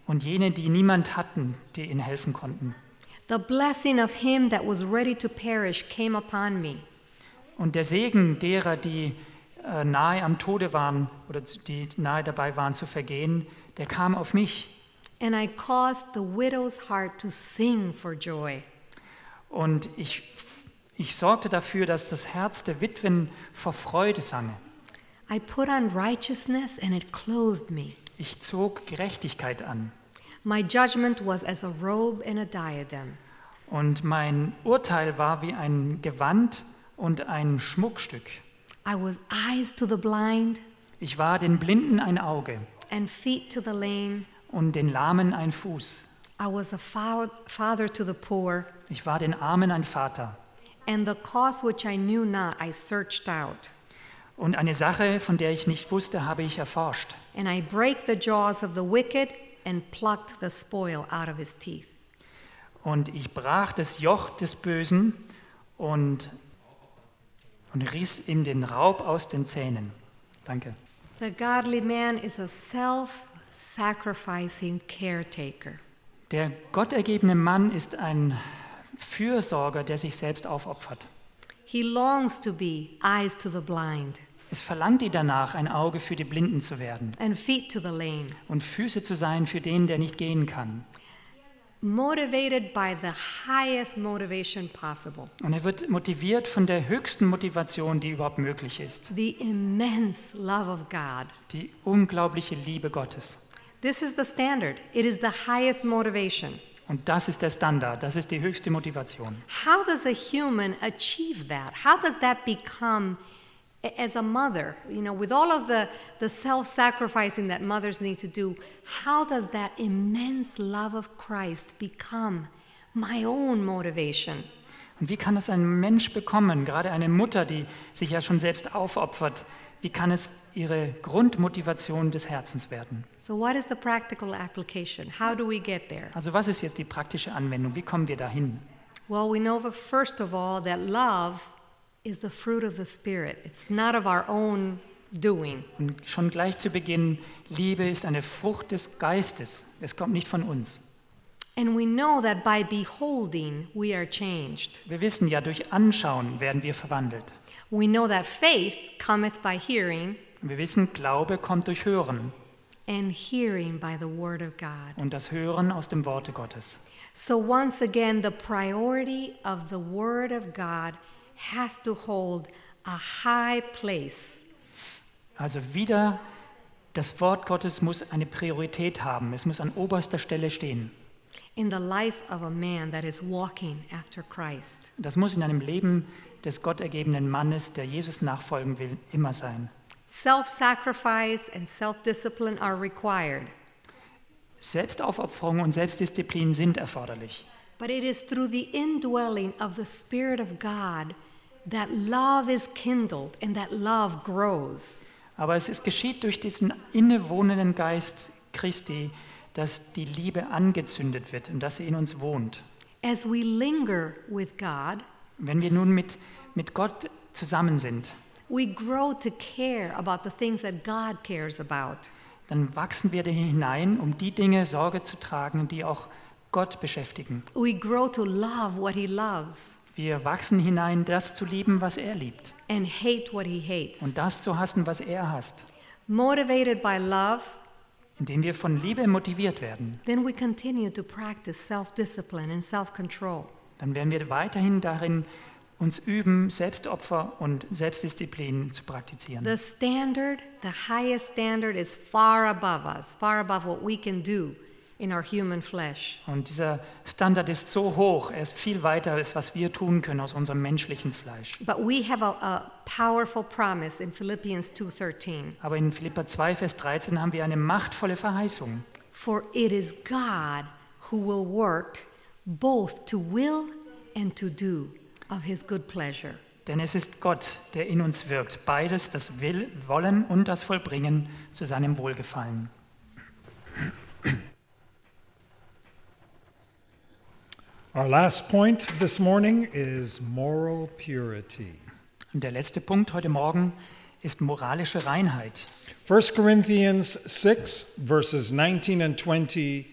und jene, die niemand hatten, die ihnen helfen konnten. The blessing of him that was ready to perish came upon me. Und der Segen derer, die nahe am Tode waren oder die nahe dabei waren zu vergehen, der kam auf mich. And I caused the widow's heart to sing for joy. Und ich sorgte dafür, dass das Herz der Witwen vor Freude sange. I put on righteousness and it clothed me. Ich zog Gerechtigkeit an. My judgment was as a robe and a diadem. Und mein Urteil war wie ein Gewand und ein Schmuckstück. I was eyes to the blind Ich war den Blinden ein Auge and feet to the lame. und den Lahmen ein Fuß. I was a father to the poor, Ich war den Armen ein Vater. and the cause which I knew not I searched out. Und eine Sache, von der ich nicht wusste, habe ich erforscht. And I brake the jaws of the wicked and plucked the spoil out of his teeth. Und ich brach das Joch des Bösen und riss ihm den Raub aus den Zähnen. Danke. The godly man is a self-sacrificing caretaker. Der gottergebene Mann ist ein Fürsorger, der sich selbst aufopfert. He longs to be eyes to the blind Es verlangt ihn danach, ein Auge für die Blinden zu werden and feet to the lame, und Füße zu sein für den, der nicht gehen kann. motivated by the highest motivation possible, Und er wird motiviert von der höchsten Motivation, die überhaupt möglich ist. the immense love of God. Die unglaubliche Liebe Gottes. This is the standard. It is the highest motivation. Und das ist der Standard, das ist die höchste Motivation. How does a human achieve that? How does that become, as a mother, with all of the self-sacrificing that mothers need to do, how does that immense love of Christ become my own motivation? Und wie kann es ein Mensch bekommen, gerade eine Mutter, die sich ja schon selbst aufopfert, wie kann es ihre Grundmotivation des Herzens werden? So what is the practical application? How do we get there? Also was ist jetzt die praktische Anwendung? Wie kommen wir dahin? Well, we know first of all that love is the fruit of the Spirit. It's not of our own doing. Und schon gleich zu Beginn, Liebe ist eine Frucht des Geistes. Es kommt nicht von uns. And we know that by beholding, we are changed. Wir wissen ja, durch Anschauen werden wir verwandelt. We know that faith cometh by hearing, Und wir wissen, Glaube kommt durch Hören and hearing by the word of God. und das Hören aus dem Worte Gottes. So once again, the priority of the word of God has to hold a high place. Also wieder, das Wort Gottes muss eine Priorität haben. Es muss an oberster Stelle stehen. In the life of a man that is walking after Christ. Das muss in einem Leben des gottergebenen Mannes, der Jesus nachfolgen will, immer sein. Self-sacrifice and self-discipline are required. Selbstaufopferung und Selbstdisziplin sind erforderlich. But it is through the indwelling of the Spirit of God that love is kindled and that love grows. Aber es geschieht durch diesen innewohnenden Geist Christi, dass die Liebe angezündet wird und dass sie in uns wohnt. As we linger with God, Wenn wir nun mit Gott zusammen sind, we grow to care about the things that God cares about. dann wachsen wir da hinein, um die Dinge Sorge zu tragen, die auch Gott beschäftigen. We grow to love what He loves Wir wachsen hinein, das zu lieben, was er liebt, and hate what He hates. und das zu hassen, was er hasst. Motivated by love, Indem wir von Liebe motiviert werden, then we continue to practice self-discipline and self-control. dann werden wir weiterhin darin uns üben, Selbstopfer und Selbstdisziplin zu praktizieren. The standard, the highest standard is far above us, far above what we can do in our human flesh. Und dieser Standard ist so hoch, er ist viel weiter, als was wir tun können aus unserem menschlichen Fleisch. But we have a powerful promise in Philippians 2:13. Aber in Philipper 2, Vers 13 haben wir eine machtvolle Verheißung. For it is God who will work both to will and to do of His good pleasure. Denn es ist Gott, der in uns wirkt, beides, das Wollen und das Vollbringen zu seinem Wohlgefallen. Our last point this morning is moral purity. Und der letzte Punkt heute Morgen ist moralische Reinheit. 1 Corinthians 6, verses 19 and 20